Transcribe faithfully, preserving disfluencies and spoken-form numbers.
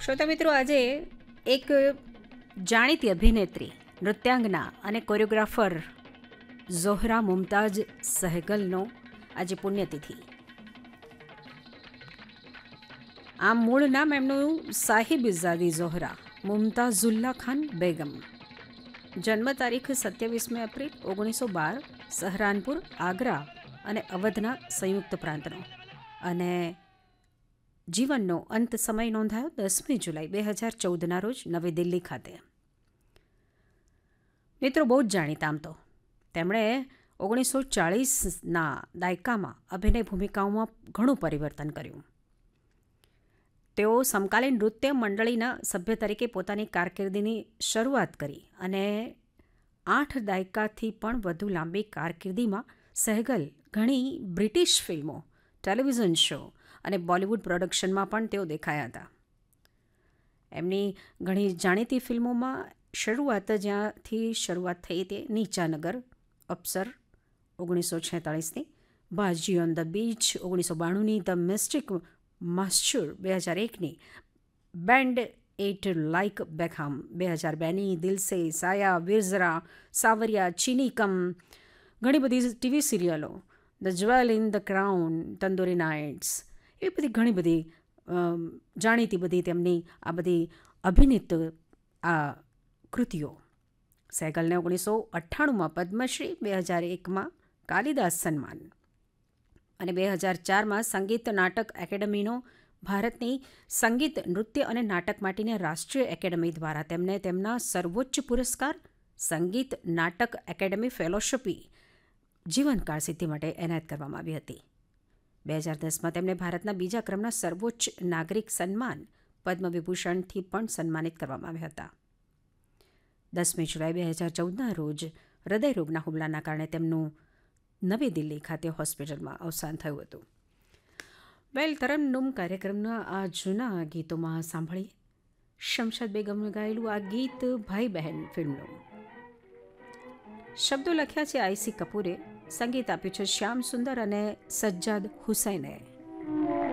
શ્રોતા મિત્રો, આજે એક જાણીતી અભિનેત્રી, નૃત્યાંગના અને કોરિયોગ્રાફર ઝોહરા મુમતાઝ સહેગલનો આજે પુણ્યતિથિ. આમ મૂળ નામ એમનું સાહિબિઝાદી ઝોહરા મુમતાઝુલ્લા ખાન બેગમ. જન્મ તારીખ સત્યાવીસમી એપ્રિલ ઓગણીસો બાર, સહરાનપુર, આગ્રા અને અવધના સંયુક્ત પ્રાંતનો. અને જીવનનો અંત સમય નોંધાયો દસમી જુલાઈ બે હજાર ચૌદના રોજ નવી દિલ્હી ખાતે. મિત્રો, બહુ જ જાણીતા આમ તો તેમણે ઓગણીસો ચાળીસના દાયકામાં અભિનય ભૂમિકાઓમાં ઘણું પરિવર્તન કર્યું. તેઓ સમકાલીન નૃત્ય મંડળીના સભ્ય તરીકે પોતાની કારકિર્દીની શરૂઆત કરી અને આઠ દાયકાથી પણ વધુ લાંબી કારકિર્દીમાં સહેગલ ઘણી બ્રિટિશ ફિલ્મો, ટેલિવિઝન શો અને બોલિવૂડ પ્રોડક્શનમાં પણ તેઓ દેખાયા હતા. એમની ઘણી જાણીતી ફિલ્મોમાં શરૂઆત જ્યાંથી શરૂઆત થઈ તે નીચાનગર, અપ્સર ઓગણીસો છેતાળીસની, બાજી ઓન ધ બીચ ઓગણીસો બાણુંની, ધ મિસ્ટિક માસ્ચુર બે હજાર એકની, બેન્ડ એટ લાઇક બેકહામ બે હજાર બેની, દિલસે, સાયા, વિરઝરા, સાવરિયા, ચીનીકમ, ઘણી બધી ટીવી સિરિયલો, the jewel in the crown, tandoori nights, એવી બધી ઘણી બધી જાણીતી બધી તેમની આ બધી અભિનીત આ કૃતિઓ. સહેગલને ઓગણીસો અઠ્ઠાણુંમાં પદ્મશ્રી, બે હજાર એકમાં કાલિદાસ સન્માન અને બે હજાર ચારમાં સંગીત નાટક એકેડમીનો ભારતની સંગીત, નૃત્ય અને નાટક માટેની રાષ્ટ્રીય એકેડમી દ્વારા તેમને તેમના સર્વોચ્ચ પુરસ્કાર સંગીત નાટક એકેડમી ફેલોશિપી જીવનકાળ સિદ્ધિ માટે એનાયત કરવામાં આવી હતી. બે હજાર દસમાં તેમને ભારતના બીજા ક્રમના સર્વોચ્ચ નાગરિક સન્માન પદ્મ વિભૂષણથી પણ સન્માનિત કરવામાં આવ્યા હતા. દસમી જુલાઈ બે હજાર ચૌદના રોજ હૃદયરોગના હુમલાના કારણે તેમનું નવી દિલ્હી ખાતે હોસ્પિટલમાં અવસાન થયું હતું. વેલ, તરન્નુમ કાર્યક્રમના આ જૂના ગીતોમાં સાંભળીએ શમશાદ બેગમે ગાયેલું આ ગીત ભાઈ બહેન ફિલ્મનું. શબ્દો લખ્યા છે આઈસી કપૂરે, સંગીત આપ્યું છે શ્યામ સુંદર અને સજ્જાદ હુસૈને.